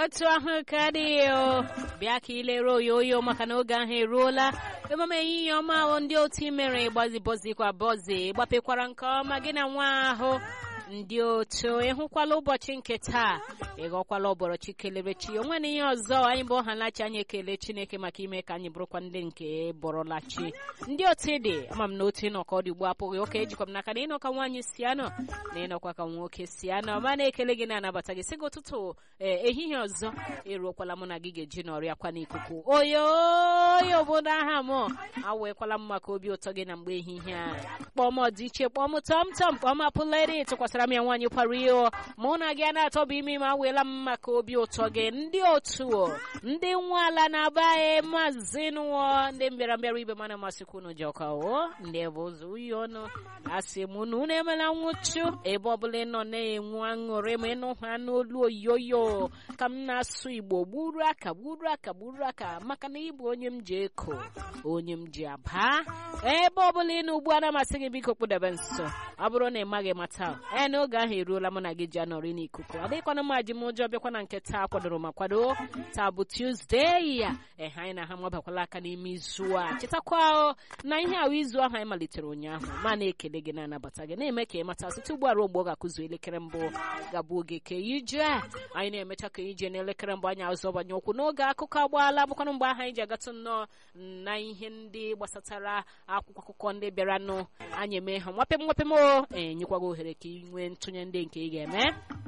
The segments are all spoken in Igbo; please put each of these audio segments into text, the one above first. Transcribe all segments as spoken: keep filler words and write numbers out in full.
otu ahụ ka dị o bịa ka ilere oyoyo maka na oge ahụ eruola emume ehihie ọma ahụ ndị otu mere gbazibozikwa bọzi gbapekwara nke ọma gị na nwa ahụ ndị otu ịhụkwala ụbọchị nke taa ịghọkwala ụbọchị kelere chi onwe na ihe ọzọ anyị bụ ọhalachi anyị ekele Chineke maka ime ka anyị bụrụkwa ndị nke bụrụlachi ndị otu dị ama m na otu ịnọkọ dị ugbo apụghị oke ejikwa m n'aka na ịnọka nwaanyị si anọ na ịnọkwa ka nwoke si anọ ma na-ekele gị na-anabata gị sị gị ụtụtụ ehihie ọzọ eruokwala mụ na gị ga-eji n'ọrịa kwa n'ikuku oyoyo obodo aha m awekwala m maka obi ụtọ gị na mgbe ehihie a kpọm ọdịiche kpọm tọmtọm kpọm apụleri tụkwasịra m ya nwaanyị kwara ihe mụ na gị a na-atọbụ ime ime aweela m maka obi ụtọ gị ndị otu ndị nwe ala na-abaghị maazị nụọ ndị mbịarambịara ibe mana masịkwa unu jọka o ndị bụ ụzọ uyi ọnụ asị m na unu emela nwụchu ebe ọbụla ị nọ na-enwe aṅụrị ma ịnụ ha n'olu oyoyo ka m na-asụ Igbo gburu aka gburu aka gburu aka maka na ịbụ onye m ji eko onye m ji aba ebe ọbụla ị nọ ugbu a na-amasị gị biko kpụdebe nso ọ bụrụ na ị maghị mata ee n'oge ahụ eruola mụ na gị ji anọrị n'ikuku ọ dịkwana m aji m ụjọ bịakwa na nke taa kwadoro ma kwado taa bụ Tuesday ya ehe anyị na ha mabakwala aka n'ime izu a chetakwa na ihe ahụ izu ahụ anyị malitere ụnyaahụ ma na-ekele gị na-anabata gị na-eme ka ị mata site ugbu a ruo mgbe ọ ga-akụzu elekere mbụ gabụ oge ka ije anyị na-emecha ka ije n'elekere mbụ anyị azọbanye okwu n'oge akụkọ agbaala bụkwanụ mgbe ahụ anyị ji agatụ nnọọ na ihe ndị gbasatara akwụkwọ akụkọ ndị bịaranụ anyị eme ha nwapem nwapem o ee nyekwago ohere ka ị nwee ntụnye ndị nke ị ga-eme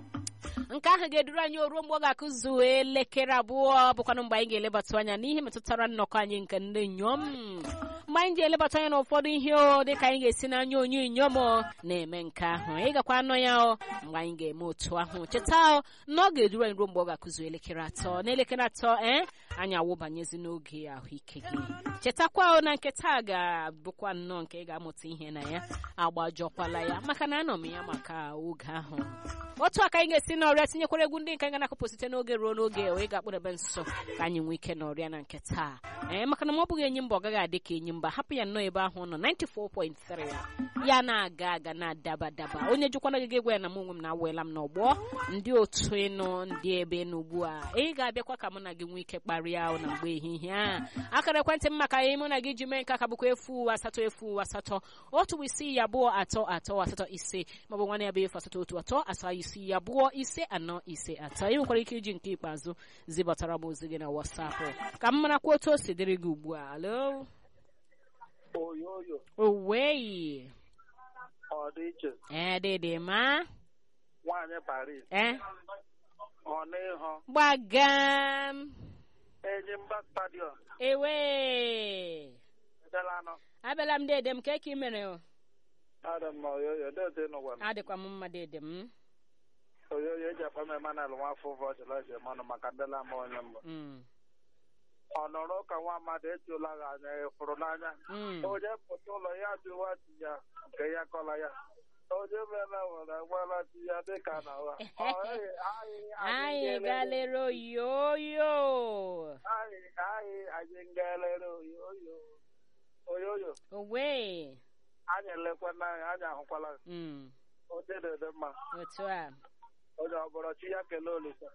nke ahụ ga-eduru anyị ruo mgbe ọ ga-akụzu elekere abụọ bụkwanụ mgbe anyị ga-elebatụ anya n'ihe metụtara nnọkọ anyị nke ndị inyom mgbe anyị ji elebata anya n'ụfọdụ ihe o dịka anyị ga-esi n'anya onye inyom na-eme nke ahụ ịgakwa anọ ya o mgbe anyị ga-eme otu ahụ cheta na ọ ga-eduru anyị ruo mgbe ọ ga-akụzu elekere atọ n'elekere atọ ee anyị awụbanyezi n'oge ahụike gị chetakwa na nke taa ga-abụkwa nnọọ nke ị ga-amụta ihe na ya agbajọkwala ya maka na anọ m ya maka oge ahụ otu aka anyị ga-esi n'ọrịa tinyekwara egwu ndị nke anyị ga-akụpụ site n'oge ruo n'oge wee ga-akpụdebe nso ka anyị nwee ike n'ọrịa na nke taa ee maka na ma ọ bụghị enyi mba ọ gaghị adị ka enyi mba hapụ ya nnọọ ebe ahụ nọ ninety-four point three ya na-aga aga na-adaba daba onye jikwana gị egwu ya na m onwe m na-aweela m n'ọgbọ ndị otu ịnụ ndị ebe n'ugbu a ị ga-abịakwa ka mụ na gị nwee ike kparịa na mgbe ehihie a akara ekwentị m maka mụ na gị ji mee nke aka bụkwa efu asatọ efu asatọ otu isii ya abụọ atọ atọ asatọ ise maọbụ nwanne ya bụ efu asatọ otu atọ asaa isii ya abụọ ise anọ ise atọ ị nwekwara ike iji nke ikpeazụ zibatara m ozi gị na WhatsApp ka m marakwa otu o si dịrị gị ugbu a. Alo oyoyo oweyi ọ dị iche ee dịdị ma nwaanyị Paris ee ọ n'ihu gbagam Enyimba stadium ewe Delano abịala m dede m ka eke mere o Adam oyoyo dede n'ụwa adịkwa m mma dede m oyoyo eji akpa m Emmanuel nwafọ ụbọchị laje manụ maka ndela m onye mbụ ọ nọrọ ka nwa mmadụ ejula gị anya ịfụrụ n'anya onye pụta ụlọ ya jụwa di ya nke ya kọla ya onye mere nwere nwere di ya dịka na ụwa anyị galere oyoyo anyị anyị anyị galere oyoyo oyoyo owe anyị elekwana anyị anyị ahụkwala onye dede mma otu a onye ọbụrụ chi ya kelee Olisa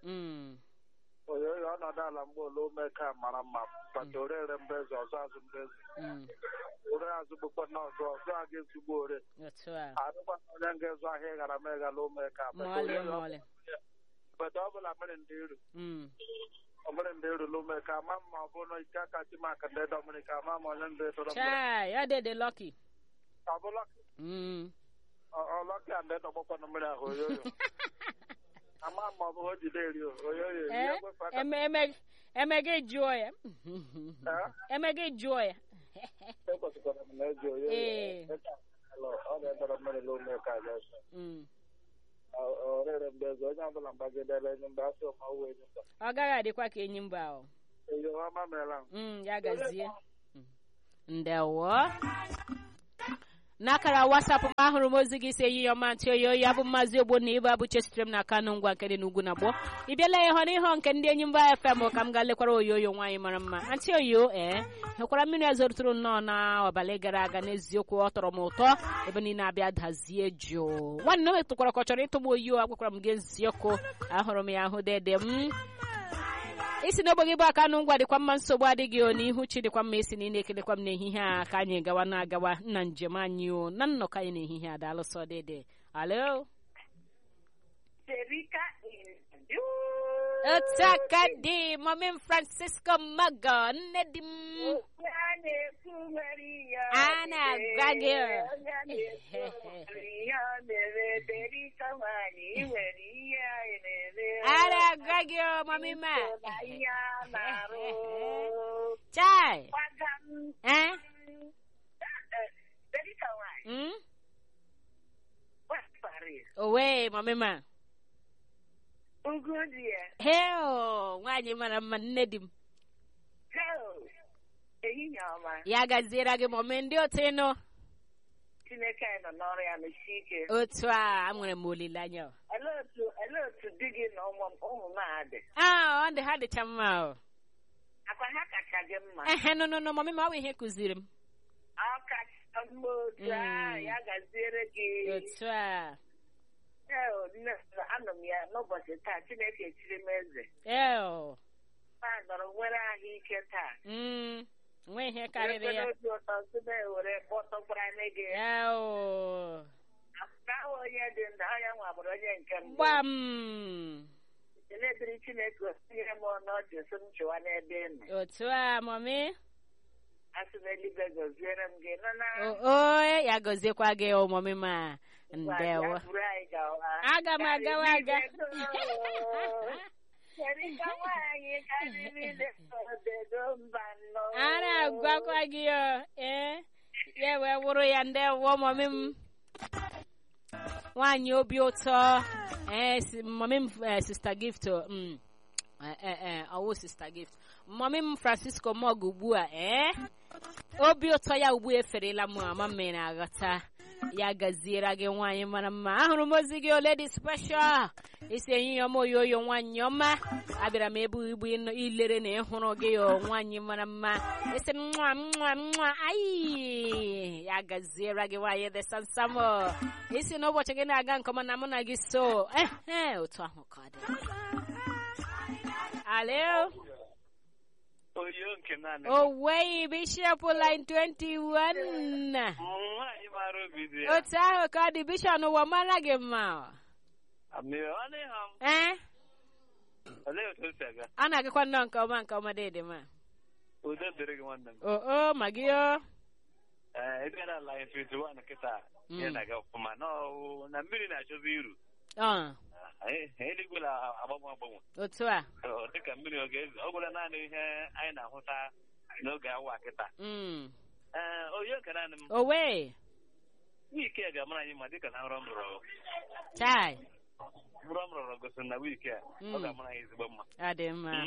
oyoyo ọnọdụ ala mgbe ole ome ka mara mma kpata orere mbeze ọzọ azụ mbeze ore azụ bụkwa na ọzọ ọzọ a ga-ezugbo ore adịkwa onye ga-ezu ahịa ịghara m ịgala ome ka bata ọ bụla mere ndị iru omere ndị iru ome ka ama mma ọ bụrụ na ike aka chi maka ndị domini ka ama ma onye ndị tọrọ ọlọki a ndị tọgbọkwa na mmiri ahụ oyoyo ama ma ọ bụ o jide eri oyoyo emege jụọ ya emege jụọ ya ekwesịkwara m na-eji oyoyo ọ ga-edọrọ mmiri n'ome ka aja orere mbeze onye ọbụla mgbagidere enyi mba asị ma uwe enyi mba ọ gaghị adịkwa ka enyi mba ahụ eyoọma meela ya gazie ndewo n'akara WhatsApp m ahụrụ m ozi gị si eyi ya ọma ntị oyo ya bụ Maazị Ogbo na ibe abụche sitere m na Kano ngwa nke dị n'ugwu na gboo ị bịala ịhọ n'ihe nke ndị Enyimba F M ka m ga lekwara oyoyo nwaanyị mara mma antị oyo ee hekwara mmiri ezorutụrụ nnọọ na abalị gara aga n'eziokwu ọ tọrọ m ụtọ ebe niile abịa dazie jụụ nwanne m tụkwara ka ọ chọrọ ịtụ m oyo agwakwara m gị eziokwu ahụrụ m ya ahụ dede m isi n'ogbe gị bụ aka nụ ngwa dịkwa mma nsogbu adịghị o n'ihu chi dịkwa mma isi na ị na-ekelekwa m n'ehihie a ka anyị gawa na-agawa na njem anyị o na nnọkọ anyị n'ehihie a daalụsọ dede alo Otakadi, Mami Francisco Mago, Nedim Anna Gagger. Anna Gagger, Mami Ma. Chai. Eh? Hmm? Away, Mami Ma. Heo, nwaanyị mara mma nne di m. Ya gaziere gị ma mee ndị otu ịnụ. Chineke nọ n'ọrụ ya n'isi ike. Otu a, enwere m olileanya. Ele otu di gị na ụmụ m adị? Ah, ọ dị ha dịcha mma o. Akwa ha kacha gị mma. Ehe, no, no, no, mami ma ọ bụ ihe kụziri m. Ọ kacha mma otu a, ya gaziere gị. Otu a. Anọ m ya n'ụbọchị taa Chineke echiri m eze ma nọrọ nwere ahụike taa nwe ihe karịrị ya obi ụtọ sime were kpọtọkwara nne gị ahụ onye dị ndụ ya nwa bụrụ onye nke mbụ gbam ekele dịrị Chineke osinyere m ọnọdụ so m chụwa n'ebe ị nọ otu a mami asị na eluigwe gọziere m gị nọ na o ya gọziekwa gị ụmụmị ma ndewo aga m agawa aga a na-agwakwa gị o ee ya wee wụrụ ya ndewo mọmị m nwaanyị obi ụtọ ee mọmị m sista gift ọwụ sista gift mọmị m Francisco Mog ugbu a ee obi ụtọ ya ugbu eferela m ama mmiri aghọta ya gaziere gị nwaanyị mara mma ahụrụ m ozi gị ole dị special isi enyi ya oyoyo nwaanyị ọma abịara m ebu igbu ilere na ịhụrụ gị o nwaanyị mara mma isi nwa nwa nwa ayi ya gaziere gị nwaanyị dị sansamo isi n'ụbọchị gị na-aga nke ọma na mụ na gị so ehe otu ahụ ka ọ dị alo Oyo nke naanị. Oh, wey, Bishop line twenty-one. Nwaanyị mara obi dị ya. Otu ahụ ka ọ dị Bishop n'ụwa mara gị mma. Amị ọ na ha. Eh? Olee otu o si aga? A na-agakwa nnọọ nke ọma nke ọma dị ma. Udo dịrị gị nwanne m. Oh, oh, ma gị o. Eh, ebe na line twenty-one kịta ya na-aga ọfụma na mmiri na-achọzi iru. Ah. Eluigwe na-agbanwe agbanwe. Otu a. Dịka mmiri oge ezi ọ bụla naanị ihe anyị na-ahụta n'oge awa kịta. Ee, oyo nke naanị m. Owe. Wiiki a ga-amara anyị ma dịka na nrọ m rụrụ. Chai. Nrọ m rụrụ gosiri na wiiki a ọ ga-amara anyị ezigbo mma. Adị mma.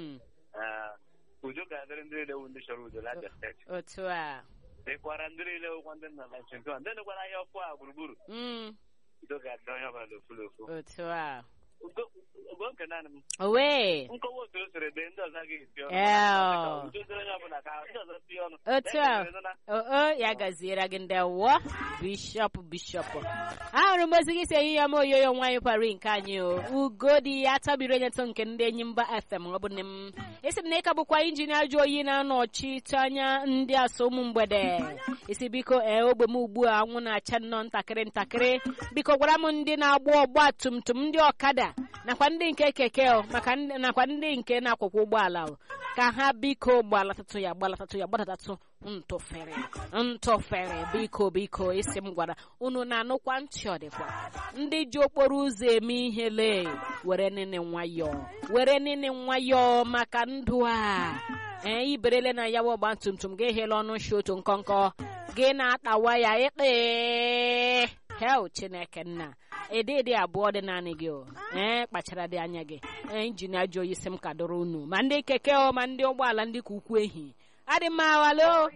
Udo ga-adịrị ndị niile ndị chọrọ udo n'Abia steeti. Otu a. Dịkwara ndị niile ụgwọ ndị nna na nchekwa ndị nụkwara ahịa ọkụ a gburugburu. Udo ga-adị onye ọbụla n'ofu n'ofu. Otu a. Ugo nke naanị m. Owe. Nkọwa otu o siri dị ndị ọzọ agaghị esi ọnụ. Ee. Udo dịrị onye ọbụla ka ndị ọzọ si ọnụ. Otu a. Oo ya gaziere gị ndị awọ Bishop Bishop. Ahụrụ m ozi gị si enyi ya m oyoyo nwaanyị kwari nke anyị o. Ugo dị ya tabiri onye ntọ nke ndị enyi mba F M ọ bụ nne m. Isi m na ịka bụkwa injinia ajụ oyi na-anọchite anya ndị asọ ụmụ mgbede. Isi biko ee ogbe m ugbu a anwụ na-acha nnọọ ntakịrị ntakịrị. Biko gwara m ndị na-agba ọgba tum tum ndị ọkada nakwa ndị nke keke maka nakwa ndị nke na-akwụkwọ ụgbọala ka ha biko gbalatatụ ya gbalatatụ ya gbadatatụ ntụfere ntụfere biko biko isi m gwara unu na-anụkwa ntị ọ dịkwa ndị ji okporo ụzọ eme ihe lee were nene nwayọọ were nene nwayọọ maka ndụ a ee iberele na ya ọgba tum tum gị ehela ọnụ nshi otu nkọnkọ gị na-atawa ya ikpe hel Chineke nna edede abụọ dị naanị gị o ee kpachara dị anya gị ee injin ajọ oyi si m ka dọrọ unu ma ndị keke o ma ndị ụgbọala ndị ka ukwu ehi adị m awalo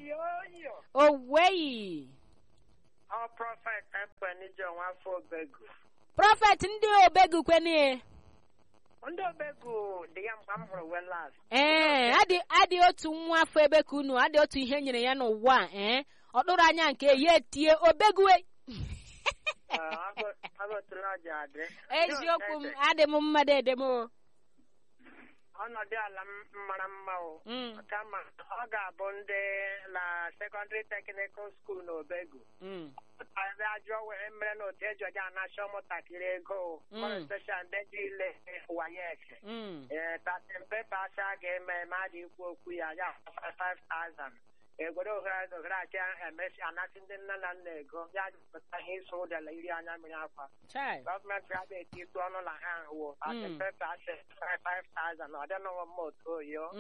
oweyi prọfet ndị obegu kwenie ndị obegu dị ya mkpa m hụrụ well last ee adị adị otu nwa afọ ebe ka unu adị otu ihe nyere ya n'ụwa ee ọ tụrụ anya nke ya etie obegue eziokwu m adị m mmadụ edem o ọnọdụ ala mara mma o kama ọ ga-abụ ndị na secondary technical school na Obegu ajụọ wee mere na otu eji ọja anacha ụmụntakịrị ego special ndị ji ile wayek ee tatin pepa asa ga-eme mmadụ ikwu okwu ya ya five thousand egwere ohere ohere acha emesi anasị ndị nne na nna ego ya jupụta ihe iso ụdala iri anya mmiri akwa gọọmenti ga eti ịtụ ọnụ na ha wo tatin pepa asa five thousand ọ dịnụghị mma otu oyo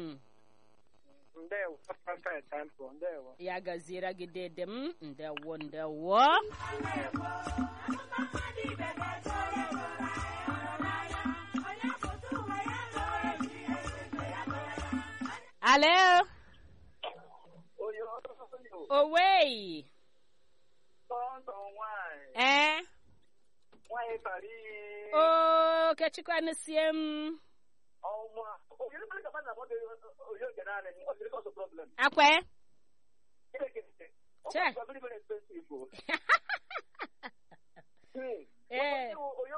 ndewo perfect tempo ndewo ya gaziere gị dede m ndewo ndewo alo Owei. Eh? Oh, kechikwa nisiem. Akwe? Che. Eh.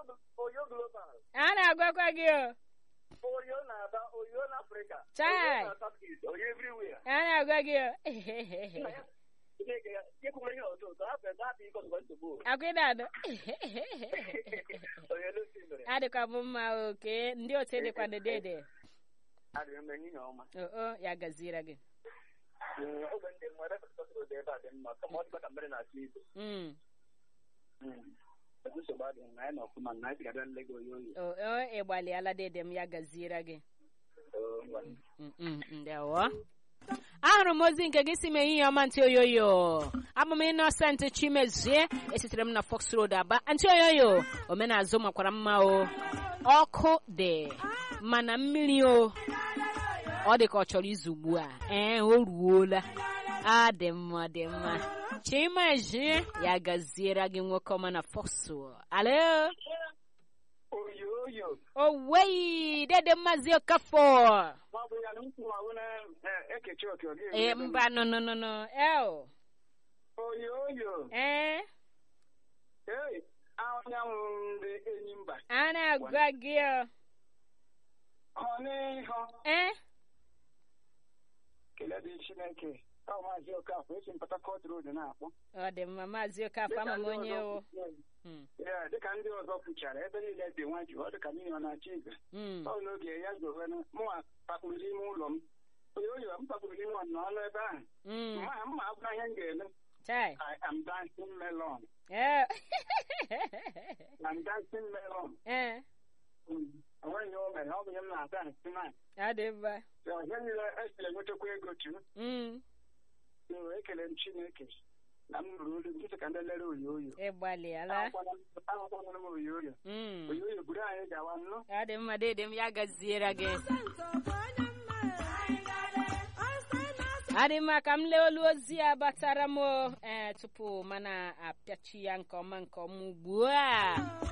Ana agwa kwa gyo. Oyo na aba, oyo na Africa. Chai. Oyo everywhere. Ana agwa gyo. Akwedado. Ade kwa mama okay, ndio tede kwa dede. Ade mmenyi na oma. Oh oh, ya gazira ge. Eh, obende mwere kwa sababu de ba de ma, kama watu kwa mbele na atlizo. Mm. Mm. Eso ba de na na kuma na ti ga lego yoyo. Oh oh, e gbali ala dede m ya gazira ge. Oh, mm mm, ndewo. Ahụrụ m ozi nke gị si mee ihe ọma ntị oyoyo abụ m Innocent Chimezie esitere m na Fox Road Aba ntị oyoyo omenazụ makwara mma o ọkụ dị mana mmiri o ọ dị ka ọ chọrọ izu ugbu a ee o ruola a dị mma dị mma Chimezie ya gaziere gị nwoke ọma na Fox alo oyoyo owei dede Maazị Okafọ Eh, mba no no no no. Eo. Oyo oyo. Eh. Hey, anya mbe enyimba. Ana gwagio. One ho. Eh. Kila di Chineke. Ka Maazị Okafọ esi mpata Court Road na akpọ. Ọ dị mma Maazị Okafọ ama m onye o. Mm. Yeah, dị ka ndị ọzọ kwuchara ebe niile dị nwaju, ọ dị ka mmiri ọ na-achị ibe. Mm. Ọ n'oge ya zowe mụ akpakpụrụ n'ime ụlọ m. Oyo m pakuru ni one no ebe ahụ. Mm. Ma ma abụrụ ihe m ga-eme. Chai. I am dancing melon. Eh. I'm dancing melon. Eh. Mm. Onwe ihe o mere, ọ bụ ihe m na-ata tonight. Adị mba. So ihe niile esile nwetakwa ego tu. Mm. So ekele m Chineke. Na m ruru olu m ka ndị lere oyoyo. E gbalịala. Ahụkwana m oyoyo. Mm. Oyoyo buru anyị gawa nnụ. Adị mma dede m ya gaziere gị. Adịma ka m lee olu ozi a batara m eh tupu mana apịachi ya nke ọma nke ọma ugbu a